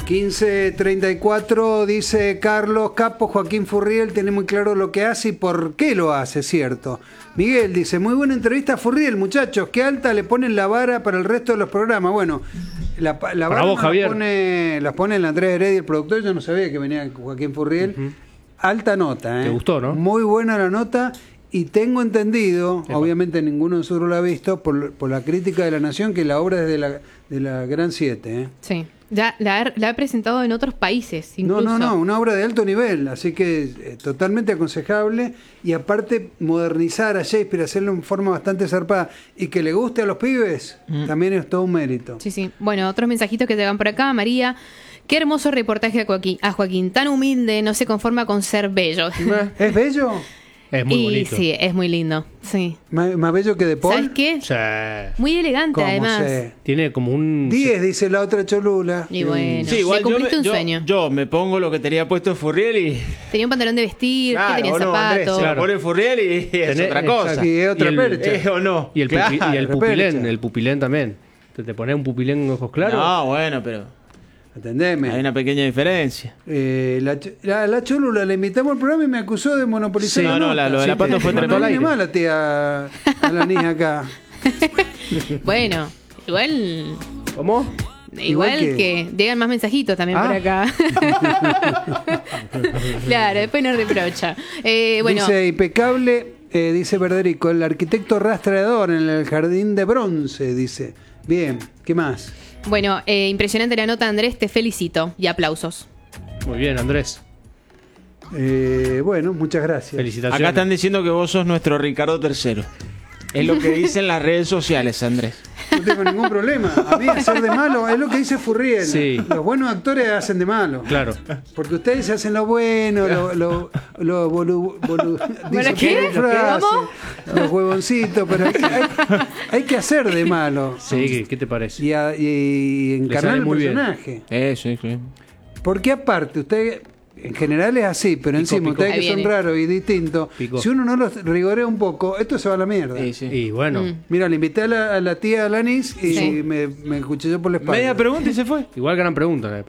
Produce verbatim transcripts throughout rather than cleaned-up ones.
quince treinta y cuatro dice Carlos Capo, Joaquín Furriel tiene muy claro lo que hace y por qué lo hace, cierto. Miguel dice, muy buena entrevista a Furriel, muchachos, qué alta le ponen la vara para el resto de los programas. Bueno, la, la vara vos, las pone, las pone el Andrés Heredia, el productor, yo no sabía que venía Joaquín Furriel. Uh-huh. Alta nota, ¿eh? ¿Te gustó, no? Muy buena la nota. Y tengo entendido, Epa. obviamente ninguno de nosotros lo ha visto, por, por la crítica de La Nación, que la obra es de la, de la Gran siete. ¿eh? Sí, ya la, ha- la ha presentado en otros países, incluso. No, no, no, una obra de alto nivel, así que eh, totalmente aconsejable. Y aparte, modernizar a Shakespeare, hacerlo en forma bastante zarpada y que le guste a los pibes, mm. también es todo un mérito. Sí, sí. Bueno, otros mensajitos que te van por acá, María. Qué hermoso reportaje a Joaquín, a Joaquín, tan humilde, no se conforma con ser bello. ¿Es bello? Es muy y bonito. sí, es muy lindo. Sí. ¿Más, más bello que De Paul? ¿Sabes qué? Sí. Muy elegante, ¿Cómo además. sé? Tiene como un... diez, dice la otra Cholula. Y bueno, Sí, igual le cumpliste yo, un me, yo, sueño. yo me pongo lo que tenía puesto Furriel y... Tenía un pantalón de vestir, Claro, que tenía o no, Andrés, zapatos. se la Claro. pone Furriel y es Tenés- otra cosa. exacto. Y es otra Y el- percha. ¿Es o no? Y el, Claro. pupi- y el la pupilén, percha. el pupilén también. Te, te pones un pupilén con ojos claros. No, bueno, pero Atendeme. hay una pequeña diferencia. Eh, la, ch- la, la Cholula la invitamos al programa y me acusó de monopolizar. Sí, la no, no, nota. la- lo de la Pato fue no tremendo. viene mal la tía Alanis acá. Bueno, igual... ¿Cómo? Igual, Igual que- que... llegan más mensajitos también Ah. por acá. Claro, después nos reprocha. Eh, bueno, Dice impecable, eh, dice Verderico, el arquitecto rastreador en el jardín de bronce, dice. Bien, ¿qué más? bueno eh, impresionante la nota, Andrés, te felicito. Y aplausos. Muy bien, Andrés. Eh, bueno, muchas gracias. Felicitaciones. Acá están diciendo que vos sos nuestro Ricardo tercero. Es lo que dicen las redes sociales, Andrés. No tengo ningún problema. A mí hacer de malo es lo que dice Furriel. Sí. Los buenos actores hacen de malo. Claro. Porque ustedes se hacen lo bueno, lo, lo, lo bolu, bolu- dice qué? por frase, ¿Cómo? los huevoncitos, pero hay, que- hay- hay que hacer de malo. Sí, ¿qué, qué te parece? Y, a- y encarnar sale el muy bien. personaje. Eh, sí, sí. Porque aparte, usted en general es así, pero encima picó. ustedes Ahí que son viene. raros y distintos, Picó. si uno no los rigorea un poco, esto se va a la mierda. Sí, sí. Y bueno, Mm. Mira, le invité a la, a la tía Alanis y Sí. me, me escuché yo por la espalda. Media pregunta y se fue. igual gran pregunta. eh.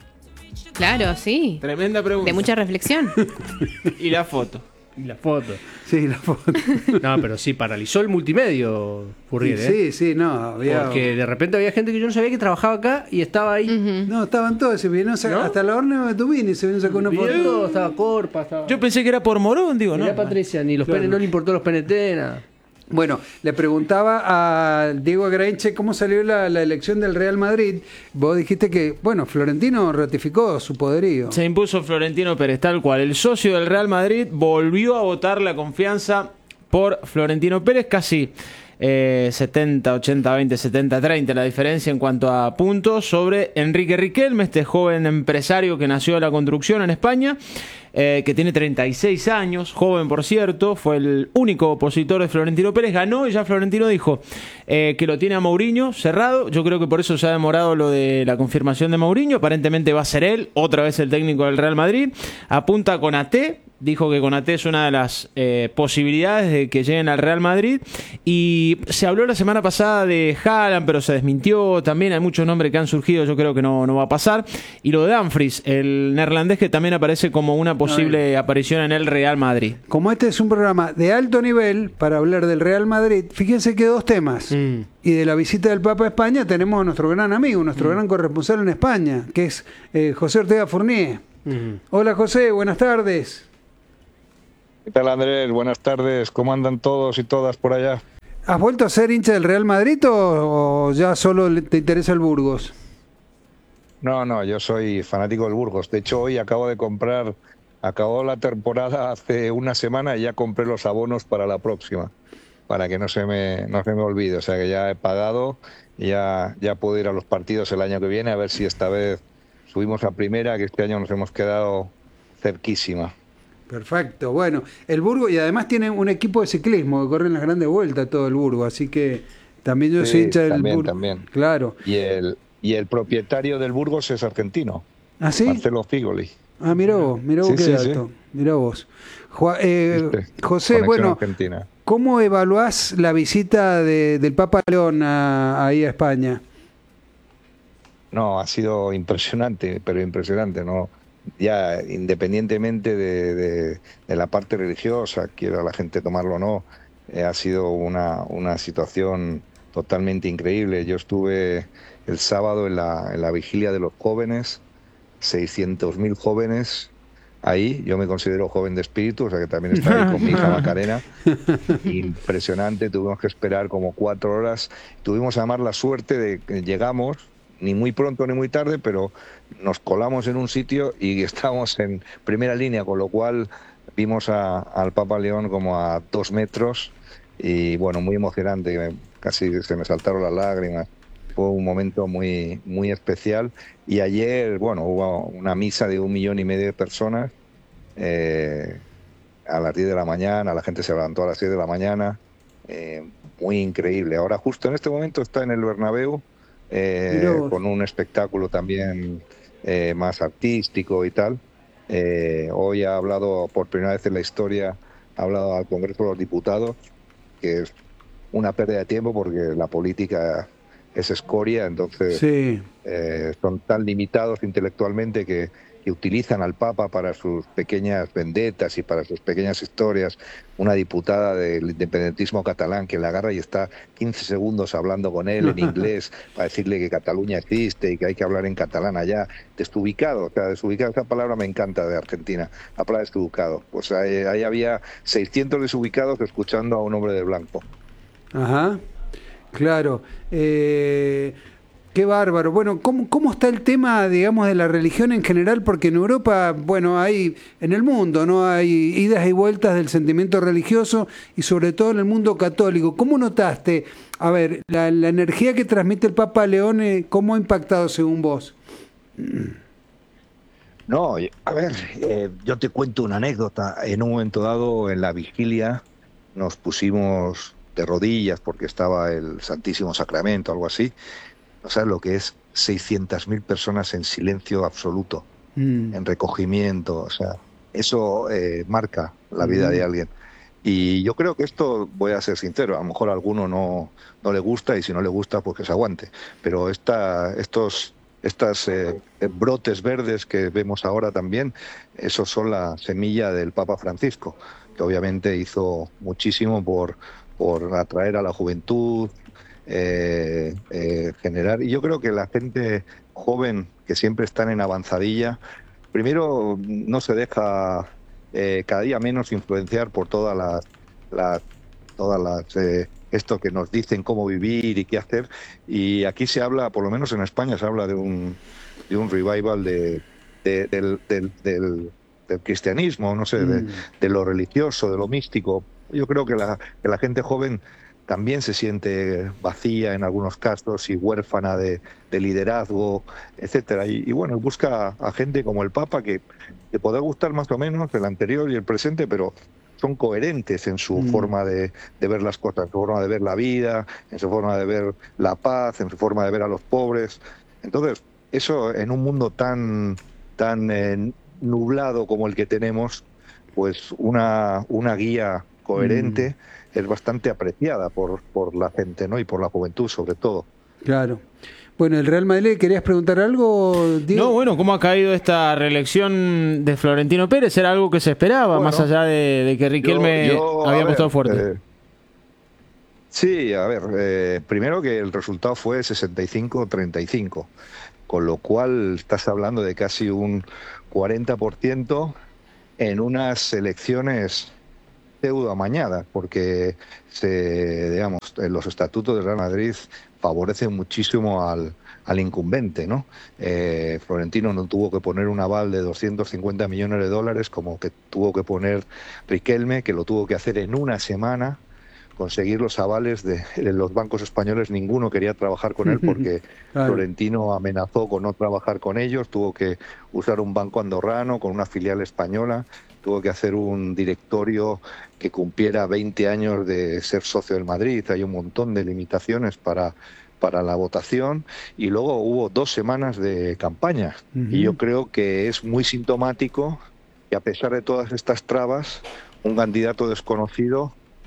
Claro, sí. Tremenda pregunta. De mucha reflexión. Y la foto. Y la foto. Sí, la foto. No, pero sí, paralizó el multimedio, Furriel, ¿eh? Sí, sí, no, había... Porque de repente había gente que yo no sabía que trabajaba acá y estaba ahí. Ujú. No, estaban todos, se vino a sacar- ¿No? hasta la horno de Tubini se vino a sacar una Vino foto. todo, estaba Corpa, estaba... Yo pensé que era por Morón, digo, ¿no? Mirá, Patricia, ni los Claro. P N, no le importó los P N T, nada. Bueno, le preguntaba a Diego Agrainche cómo salió la, la elección del Real Madrid. Vos dijiste que, bueno, Florentino ratificó su poderío. Se impuso Florentino Pérez, tal cual. El socio del Real Madrid volvió a votar la confianza por Florentino Pérez, casi eh, setenta, ochenta, veinte, setenta, treinta la diferencia en cuanto a puntos sobre Enrique Riquelme, este joven empresario que nació de la construcción en España, eh, que tiene treinta y seis años, joven por cierto, fue el único opositor de Florentino Pérez, ganó y ya Florentino dijo eh, que lo tiene a Mourinho cerrado. Yo creo que por eso se ha demorado lo de la confirmación de Mourinho, aparentemente va a ser él, otra vez el técnico del Real Madrid, apunta con A T. Dijo que Konaté es una de las eh, posibilidades de que lleguen al Real Madrid. Y se habló la semana pasada de Haaland, pero se desmintió. También hay muchos nombres que han surgido, yo creo que no, no va a pasar. Y lo de Dumfries, el neerlandés, que también aparece como una posible aparición en el Real Madrid. Como este es un programa de alto nivel para hablar del Real Madrid, fíjense que dos temas. Mm. Y de la visita del Papa a España tenemos a nuestro gran amigo, nuestro gran corresponsal en España, que es eh, José Ortega Fournier. Mm. Hola José, buenas tardes. ¿Qué tal, Andrés? Buenas tardes. ¿Cómo andan todos y todas por allá? ¿Has vuelto a ser hincha del Real Madrid o, o ya solo le- te interesa el Burgos? No, no, yo soy fanático del Burgos. De hecho, hoy acabo de comprar, acabó la temporada hace una semana y ya compré los abonos para la próxima, para que no se me, no se me olvide. O sea que ya he pagado y ya, ya puedo ir a los partidos el año que viene, a ver si esta vez subimos a primera, que este año nos hemos quedado cerquísima. Perfecto, bueno, el Burgos, y además tiene un equipo de ciclismo que corre en las grandes vueltas todo el Burgos, así que también yo Sí, soy hincha del también, Burgos. también. Claro. Y el, y el propietario del Burgos es argentino, ¿Ah, sí? Marcelo Figoli. Ah, mirá vos, mirá vos Sí, qué sí, dato, mirá vos. Ju- eh, ¿Viste? José, Conexión bueno, argentina. ¿cómo evaluás la visita de- del Papa León a- ahí a España? No, ha sido impresionante, pero impresionante, ¿no? Ya independientemente de, de- de la parte religiosa, quiera la gente tomarlo o no, eh, ha sido una, una situación totalmente increíble. Yo estuve el sábado en la, en la vigilia de los jóvenes, seiscientos mil jóvenes ahí. Yo me considero joven de espíritu, o sea que también está ahí con mi hija Macarena. Impresionante, tuvimos que esperar como cuatro horas. Tuvimos además la suerte de que llegamos, ni muy pronto ni muy tarde, pero nos colamos en un sitio y estábamos en primera línea, con lo cual vimos a- al Papa León como a dos metros y bueno, muy emocionante, me- casi se me saltaron las lágrimas. Fue un momento muy, muy especial y ayer, bueno, hubo una misa de un millón y medio de personas. eh, a las diez de la mañana, la gente se levantó a las seis de la mañana, eh, muy increíble. Ahora justo en este momento está en el Bernabéu, Mirá eh, vos. con un espectáculo también eh, más artístico y tal. Eh, hoy ha hablado por primera vez en la historia, ha hablado al Congreso de los Diputados, que es una pérdida de tiempo porque la política es escoria, entonces Sí. eh, son tan limitados intelectualmente que, que utilizan al Papa para sus pequeñas vendetas y para sus pequeñas historias. Una diputada del independentismo catalán que la agarra y está quince segundos hablando con él en inglés para decirle que Cataluña existe y que hay que hablar en catalán allá. Desubicado, o sea, desubicado, esa palabra me encanta de Argentina, la palabra desubicado. Pues ahí, ahí había seiscientos desubicados escuchando a un hombre de blanco. Ajá, claro. Eh, qué bárbaro. Bueno, ¿cómo, ¿cómo está el tema, digamos, de la religión en general? Porque en Europa, bueno, hay, en el mundo, ¿no? Hay idas y vueltas del sentimiento religioso y sobre todo en el mundo católico. ¿Cómo notaste, a ver, la, la energía que transmite el Papa León, eh, cómo ha impactado según vos? No, y- a ver, eh, yo te cuento una anécdota. En un momento dado, en la vigilia, nos pusimos de rodillas porque estaba el Santísimo Sacramento, algo así. No sabes lo que es seiscientas mil personas en silencio absoluto, Mm, en recogimiento. O sea, eso eh, marca la vida mm, de alguien. Y yo creo que esto, voy a ser sincero, a lo mejor a alguno no, no le gusta y si no le gusta, pues que se aguante. Pero esta, estos estas eh, brotes verdes que vemos ahora también, esos son la semilla del Papa Francisco, que obviamente hizo muchísimo por, por atraer a la juventud, eh, eh, generar. Y yo creo que la gente joven que siempre están en avanzadilla, primero no se deja eh, cada día menos influenciar por todas las, las todas las eh, esto que nos dicen cómo vivir y qué hacer. Y aquí se habla, por lo menos en España, se habla de un de un revival de, de- del, del, del- del cristianismo, no sé, de, mm. de lo religioso, de lo místico. Yo creo que la, que la gente joven también se siente vacía en algunos casos y huérfana de, de liderazgo, etcétera. Y, y bueno, busca a gente como el Papa que te puede gustar más o menos el anterior y el presente, pero son coherentes en su Mm. forma de, de ver las cosas, en su forma de ver la vida, en su forma de ver la paz, en su forma de ver a los pobres. Entonces, eso en un mundo tan, tan eh, nublado como el que tenemos, pues una, una guía coherente es bastante apreciada por, por la gente, ¿no? Y por la juventud sobre todo. Claro. Bueno, el Real Madrid, ¿querías preguntar algo, Diego? No, bueno, ¿cómo ha caído esta reelección de Florentino Pérez? ¿Era algo que se esperaba, Bueno, más allá de, de que Riquelme Yo- yo, había a apostado ver, fuerte? eh, sí, a ver, eh, primero que el resultado fue sesenta y cinco a treinta y cinco, con lo cual estás hablando de casi un cuarenta por ciento en unas elecciones pseudo amañadas, porque se, digamos, en los estatutos del Real Madrid favorecen muchísimo al, al incumbente, ¿no? Eh, Florentino no tuvo que poner un aval de doscientos cincuenta millones de dólares como que tuvo que poner Riquelme, que lo tuvo que hacer en una semana. Conseguir los avales de, de los bancos españoles, ninguno quería trabajar con él porque Claro. Florentino amenazó con no trabajar con ellos, tuvo que usar un banco andorrano con una filial española, tuvo que hacer un directorio que cumpliera veinte años de ser socio del Madrid, hay un montón de limitaciones para, para la votación y luego hubo dos semanas de campaña Ujú. y yo creo que es muy sintomático que a pesar de todas estas trabas, un candidato desconocido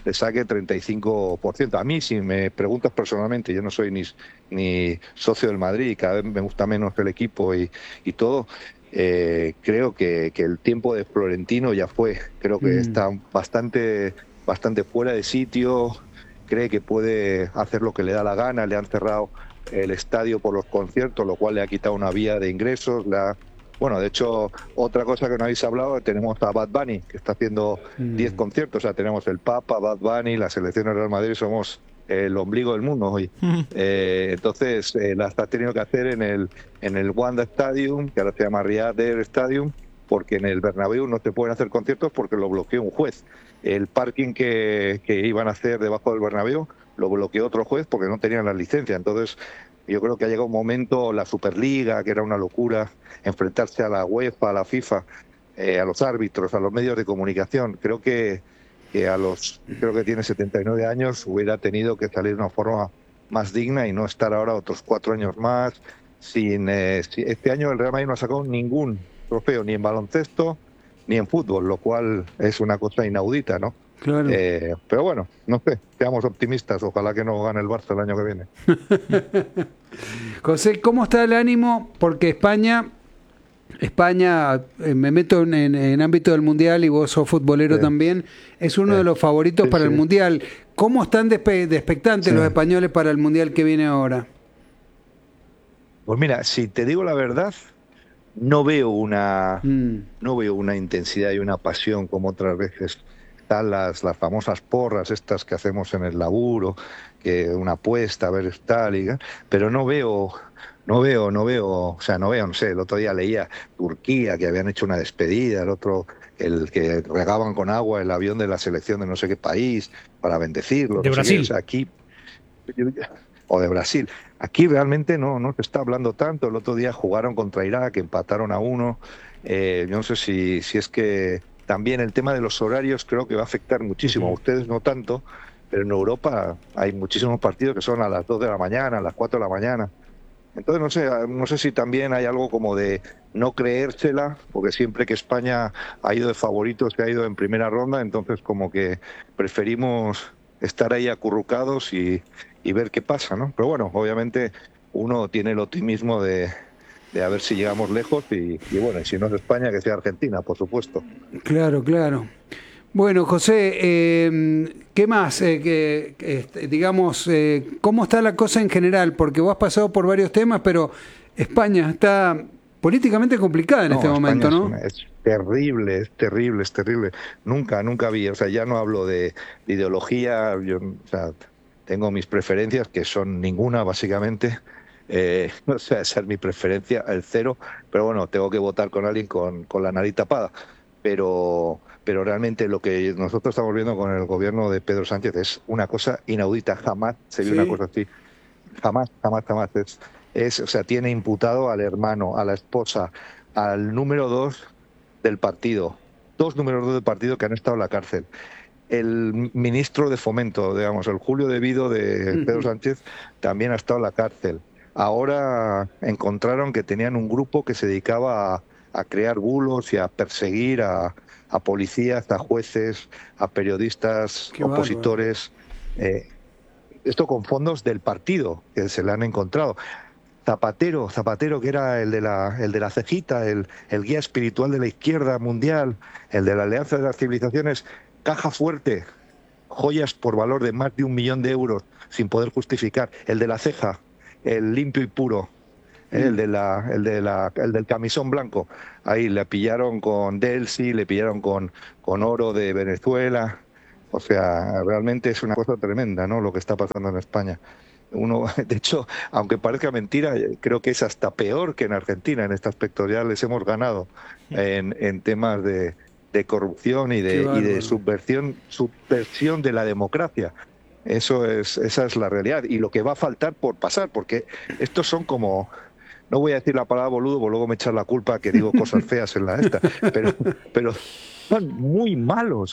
le saque treinta y cinco por ciento. A mí, si me preguntas personalmente, yo no soy ni, ni socio del Madrid, cada vez me gusta menos el equipo y, y todo, eh, creo que, que el tiempo de Florentino ya fue. Creo que mm. está bastante, bastante fuera de sitio, cree que puede hacer lo que le da la gana, le han cerrado el estadio por los conciertos, lo cual le ha quitado una vía de ingresos, le ha... Bueno, de hecho, otra cosa que no habéis hablado, tenemos a Bad Bunny, que está haciendo diez mm. conciertos. O sea, tenemos el Papa, Bad Bunny, la selección del Real Madrid, somos el ombligo del mundo hoy. Mm. Eh, entonces, eh, las ha tenido que hacer en el, en el Wanda Stadium, que ahora se llama Riyadh Air Stadium, porque en el Bernabéu no se pueden hacer conciertos porque lo bloqueó un juez. El parking que, que iban a hacer debajo del Bernabéu lo bloqueó otro juez porque no tenían la licencia. Entonces, yo creo que ha llegado un momento, la Superliga, que era una locura, enfrentarse a la UEFA, a la FIFA, eh, a los árbitros, a los medios de comunicación. Creo que, que a los, creo que tiene setenta y nueve años, hubiera tenido que salir de una forma más digna y no estar ahora otros cuatro años más. Sin, eh, este año el Real Madrid no ha sacado ningún trofeo, ni en baloncesto, ni en fútbol, lo cual es una cosa inaudita, ¿no? Claro. Eh, pero bueno, no sé, seamos optimistas, ojalá que no gane el Barça el año que viene. José, ¿cómo está el ánimo? Porque España, España, eh, me meto en, en, en ámbito del Mundial y vos sos futbolero sí. también, es uno sí. de los favoritos sí, para sí. el Mundial. ¿Cómo están de, de expectantes sí. los españoles para el Mundial que viene ahora? Pues mira, si te digo la verdad, no veo una, mm. no veo una intensidad y una pasión como otras veces. Están las, las famosas porras estas que hacemos en el laburo, que una apuesta, a ver tal, y, pero no veo, no veo, no veo, o sea, no veo, no sé, el otro día leía Turquía, que habían hecho una despedida, el otro, el que regaban con agua el avión de la selección de no sé qué país para bendecirlo. De no Brasil. Sé qué, o sea, aquí, o de Brasil. Aquí realmente no, no se está hablando tanto. El otro día jugaron contra Irak, empataron a uno. Eh, yo no sé si, si es que también el tema de los horarios creo que va a afectar muchísimo. A ustedes no tanto, pero en Europa hay muchísimos partidos que son a las dos de la mañana, a las cuatro de la mañana. Entonces no sé, no sé si también hay algo como de no creérsela, porque siempre que España ha ido de favoritos, que ha ido en primera ronda, entonces como que preferimos estar ahí acurrucados y, y ver qué pasa, ¿no? Pero bueno, obviamente uno tiene el optimismo de... de a ver si llegamos lejos y, y bueno, y si no es España, que sea Argentina, por supuesto. Claro, claro. Bueno, José, eh, ¿qué más? Eh, que, que, digamos, eh, ¿cómo está la cosa en general? Porque vos has pasado por varios temas, pero España está políticamente complicada en no, este España momento, ¿no? Es, una, es terrible, es terrible, es terrible. Nunca, nunca vi, o sea, ya no hablo de, de ideología, yo, o sea, tengo mis preferencias, que son ninguna, básicamente. Eh, o sea, esa es mi preferencia, el cero, pero bueno, tengo que votar con alguien con, con la nariz tapada. Pero, pero realmente lo que nosotros estamos viendo con el gobierno de Pedro Sánchez es una cosa inaudita. Jamás se vio sí. una cosa así. Jamás, jamás, jamás. Es, es, o sea, tiene imputado al hermano, a la esposa, al número dos del partido. Dos números dos del partido que han estado en la cárcel. El ministro de Fomento, digamos, el Julio de Vido de Pedro Sánchez, también ha estado en la cárcel. Ahora encontraron que tenían un grupo que se dedicaba a, a crear bulos y a perseguir a, a policías, a jueces, a periodistas, Qué opositores. Eh, esto con fondos del partido que se le han encontrado. Zapatero, Zapatero que era el de la, el de la cejita, el, el guía espiritual de la izquierda mundial, el de la Alianza de las Civilizaciones, caja fuerte, joyas por valor de más de un millón de euros sin poder justificar, el de la ceja, el limpio y puro, mm. el de la, el de la, el del camisón blanco, ahí le pillaron con Delsi, le pillaron con, con oro de Venezuela, o sea, realmente es una cosa tremenda, ¿no? Lo que está pasando en España. Uno, de hecho, aunque parezca mentira, creo que es hasta peor que en Argentina en este aspecto. Ya les hemos ganado en, en temas de, de corrupción y de, y de subversión, subversión de la democracia. Eso es, esa es la realidad y lo que va a faltar por pasar, porque estos son como, no voy a decir la palabra boludo, porque luego me echan la culpa que digo cosas feas en la esta, pero, pero son muy malos.